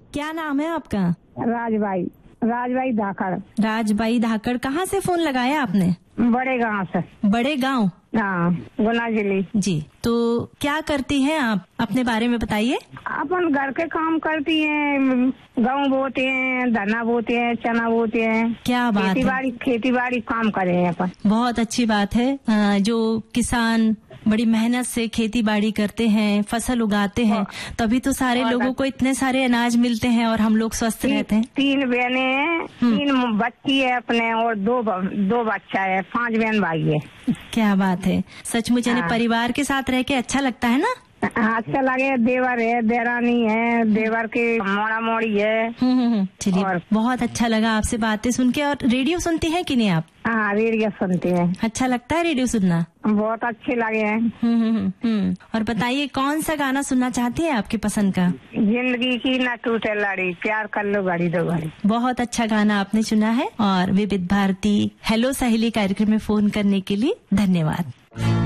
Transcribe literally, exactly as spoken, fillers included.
क्या नाम है आपका? राजबाई राजबाई धाकड़। राजबाई धाकड़, कहाँ से फोन लगाया आपने? बड़े गांव से। बड़े गांव? हाँ, गुना जिले। जी, तो क्या करती हैं आप, अपने बारे में बताइए। अपन घर के काम करती हैं, गेहूँ बोते हैं, धना बोते हैं, चना बोते हैं। क्या बात है। खेती बाड़ी खेती बाड़ी काम करे हैं अपन। बहुत अच्छी बात है। जो किसान बड़ी मेहनत से खेती बाड़ी करते हैं, फसल उगाते हैं, तभी तो सारे लोगों को इतने सारे अनाज मिलते हैं और हम लोग स्वस्थ रहते हैं। तीन बहने हैं, तीन बच्ची है अपने और दो दो बच्चा है, पांच बहन भाई है। क्या बात है, सचमुच यानी परिवार के साथ रह के अच्छा लगता है ना? अच्छा लगे। देवर है, देरानी है, देवर के मोड़ा मोड़ी है। चलिए, बहुत अच्छा लगा आपसे बातें सुन के। और रेडियो सुनती हैं कि नहीं आप? हाँ, रेडियो सुनते हैं। अच्छा लगता है रेडियो सुनना? बहुत अच्छे लगे हैं। हम्म और बताइए, कौन सा गाना सुनना चाहती है आपकी पसंद का? जिंदगी की न टूटे लड़ी, प्यार कर लो घड़ी दो घड़ी। बहुत अच्छा गाना आपने चुना है। और विविध भारती हेलो सहेली कार्यक्रम में फोन करने के लिए धन्यवाद।